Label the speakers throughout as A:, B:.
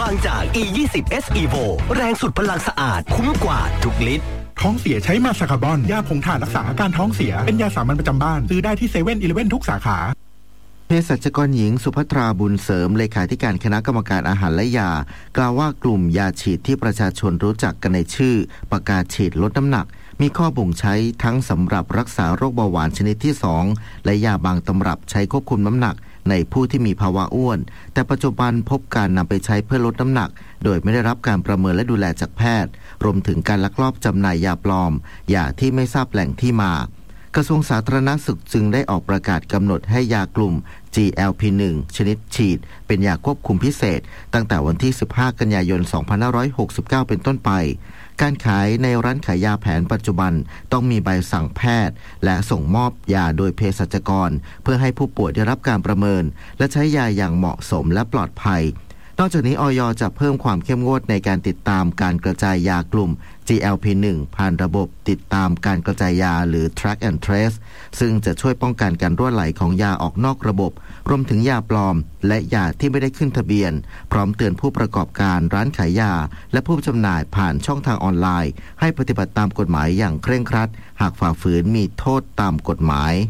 A: บางจาก E20S Evo แรงสุดพลังสะอาดคุ้มกว่าทุกลิตร
B: ท้องเสียใช้มาซาคาบอนยาผงถ่านรักษาอาการท้องเสียเป็นยาสามัญประจำบ้านซื้อได้ที่เซเว่นอีเลฟเว่นทุกสาขา
C: เภสัชกรหญิงสุภัทราบุญเสริมเลขาธิการคณะกรรมการอาหารและยากล่าวว่ากลุ่มยาฉีดที่ประชาชนรู้จักกันในชื่อประกาศฉีดลดน้ำหนักมีข้อบ่งใช้ทั้งสำหรับรักษาโรคเบาหวานชนิดที่2และยาบางตำรับใช้ควบคุมน้ำหนักในผู้ที่มีภาวะอ้วนแต่ปัจจุบันพบการนำไปใช้เพื่อลดน้ำหนักโดยไม่ได้รับการประเมินและดูแลจากแพทย์รวมถึงการลักลอบจำหน่ายยาปลอมยาที่ไม่ทราบแหล่งที่มากระทรวงสาธารณสุขจึงได้ออกประกาศกำหนดให้ยากลุ่ม GLP-1 ชนิดฉีดเป็นยาควบคุมพิเศษตั้งแต่วันที่15กันยายน2569เป็นต้นไปการขายในร้านขายยาแผนปัจจุบันต้องมีใบสั่งแพทย์และส่งมอบยาโดยเภสัชกรเพื่อให้ผู้ป่วยได้รับการประเมินและใช้ยาอย่างเหมาะสมและปลอดภัยนอกจากนี้อย.จะเพิ่มความเข้มงวดในการติดตามการกระจายยากลุ่ม GLP-1 ผ่านระบบติดตามการกระจายยาหรือ Track and Trace ซึ่งจะช่วยป้องกันการรั่วไหลของยาออกนอกระบบรวมถึงยาปลอมและยาที่ไม่ได้ขึ้นทะเบียนพร้อมเตือนผู้ประกอบการร้านขายยาและผู้จำหน่ายผ่านช่องทางออนไลน์ให้ปฏิบัติตามกฎหมายอย่างเคร่งครัดหากฝ่าฝืนมีโทษตามกฎหมาย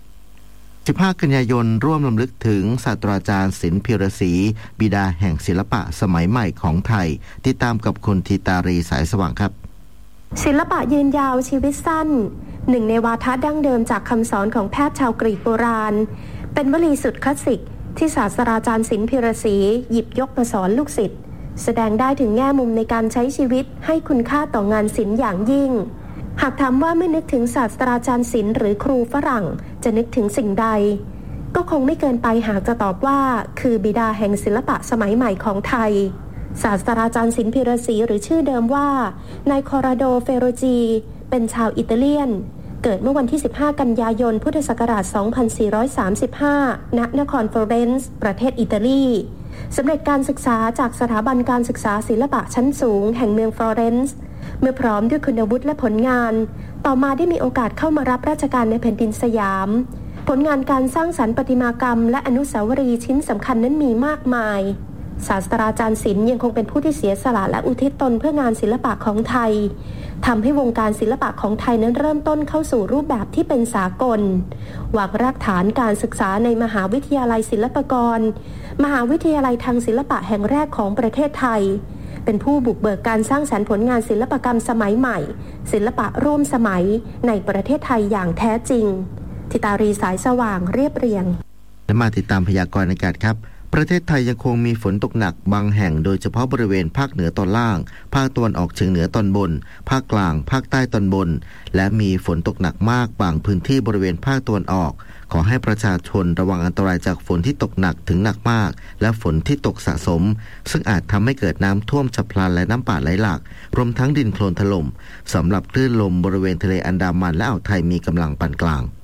C: 15 กันยายนร่วมรำลึกถึงศาสตราจารย์ศิลป์พิรศรีบิดาแห่งศิลปะสมัยใหม่ของไทยติดตามกับคุณธิตารีสายสว่างครับ
D: ศิลปะยืนยาวชีวิตสั้นหนึ่งในวาทะดั้งเดิมจากคำสอนของแพทย์ชาวกรีกโบราณเป็นวลีสุดคลาสสิกที่ศาสตราจารย์ศิลป์พิรศรีหยิบยกมาสอนลูกศิษย์แสดงได้ถึงแง่มุมในการใช้ชีวิตให้คุณค่าต่องานศิลป์อย่างยิ่งหากถามว่าไม่นึกถึงศาสตราจารย์ศิลป์หรือครูฝรั่งจะนึกถึงสิ่งใดก็คงไม่เกินไปหากจะตอบว่าคือบิดาแห่งศิลปะสมัยใหม่ของไทยศาสตราจารย์ศิลป์พิรศรีหรือชื่อเดิมว่านายคอราโดเฟโรจีเป็นชาวอิตาเลียนเกิดเมื่อวันที่15กันยายนพุทธศักราช2435ณนครฟลอเรนซ์ประเทศอิตาลีสำเร็จการศึกษาจากสถาบันการศึกษาศิลปะชั้นสูงแห่งเมืองฟลอเรนซ์เมื่อพร้อมด้วยคุณวุฒิและผลงานต่อมาได้มีโอกาสเข้ามารับราชการในแผ่นดินสยามผลงานการสร้างสรรค์ประติมากรรมและอนุสาวรีย์ชิ้นสำคัญนั้นมีมากมายศาสตราจารย์ศิลป์ยังคงเป็นผู้ที่เสียสละและอุทิศตนเพื่องานศิลปะของไทยทำให้วงการศิลปะของไทยนั้นเริ่มต้นเข้าสู่รูปแบบที่เป็นสากลวางรากฐานการศึกษาในมหาวิทยาลัยศิลปากรมหาวิทยาลัยทางศิลปะแห่งแรกของประเทศไทยเป็นผู้บุกเบิกการสร้างสรรค์ผลงานศิลปกรรมสมัยใหม่ศิลปะร่วมสมัยในประเทศไทยอย่างแท้จริงธิตารีสายสว่างเรียบเรียง
C: และมาติดตามพยากรณ์อากาศครับประเทศไทยยังคงมีฝนตกหนักบางแห่งโดยเฉพาะบริเวณภาคเหนือตอนล่างภาคตะวันออกเฉียงเหนือตอนบนภาคกลางภาคใต้ตอนบนและมีฝนตกหนักมากบางพื้นที่บริเวณภาคตะวันออกขอให้ประชาชนระวังอันตรายจากฝนที่ตกหนักถึงหนักมากและฝนที่ตกสะสมซึ่งอาจทำให้เกิดน้ำท่วมฉับพลันและน้ำป่าไหลหลากรวมทั้งดินโคลนถล่มสำหรับคลื่นลมบริเวณทะเลอันดามันและอ่าวไทยมีกำลังปานกลาง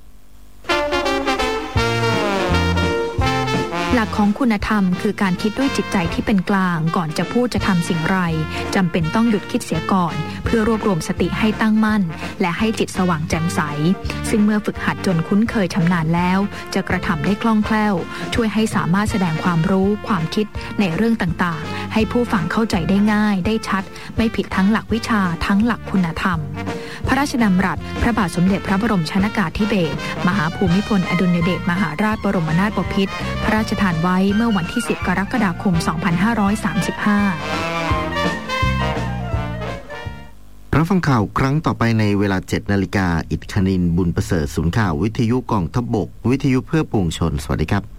E: หลักของคุณธรรมคือการคิดด้วยจิตใจที่เป็นกลางก่อนจะพูดจะทำสิ่งไรจำเป็นต้องหยุดคิดเสียก่อนเพื่อรวบรวมสติให้ตั้งมั่นและให้จิตสว่างแจ่มใสซึ่งเมื่อฝึกหัดจนคุ้นเคยชำนาญแล้วจะกระทำได้คล่องแคล่วช่วยให้สามารถแสดงความรู้ความคิดในเรื่องต่างๆให้ผู้ฟังเข้าใจได้ง่ายได้ชัดไม่ผิดทั้งหลักวิชาทั้งหลักคุณธรรมพระราชดำรัสพระบาทสมเด็จพระบรมชนกาธิเบศรมหาภูมิพลอดุลยเดชมหาราชบรมนาถบพิตรพระราชทานไว้เมื่อวันที่10 กรกฎาคม 2535
C: รับฟังข่าวครั้งต่อไปในเวลา 7 นาฬิกาอิทธิคณินทร์บุญประเสริฐศูนย์ข่าววิทยุกองทัพบกวิทยุเพื่อปวงชนสวัสดีครับ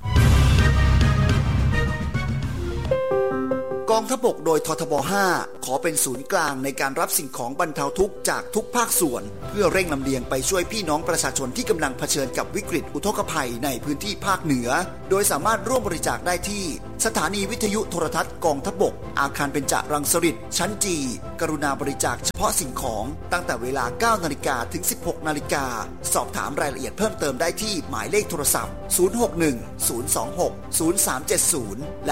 F: กองทัพบกโดยททบ 5 ขอเป็นศูนย์กลางในการรับสิ่งของบรรเทาทุกข์จากทุกภาคส่วนเพื่อเร่งลำเลียงไปช่วยพี่น้องประชาชนที่กำลังเผชิญกับวิกฤตอุทกภัยในพื้นที่ภาคเหนือโดยสามารถร่วมบริจาคได้ที่สถานีวิทยุโทรทัศน์กองทัพบกอาคารเบญจรังสฤษฎ์ชั้นจีกรุณาบริจาคเฉพาะสิ่งของตั้งแต่เวลา 9 นาฬิกาถึง 16 นาฬิกาสอบถามรายละเอียดเพิ่มเติมได้ที่หมายเลขโทรศัพท์ 061-026-0370 และ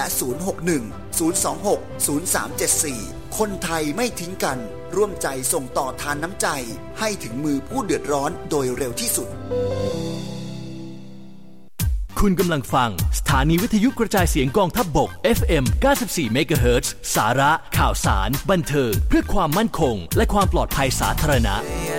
F: 061-026-0374 คนไทยไม่ทิ้งกันร่วมใจส่งต่อทานน้ำใจให้ถึงมือผู้เดือดร้อนโดยเร็วที่สุด
G: คุณกำลังฟังสถานีวิทยุกระจายเสียงกองทัพบก FM 94 MHz สาระข่าวสารบันเทิงเพื่อความมั่นคงและความปลอดภัยสาธารณะ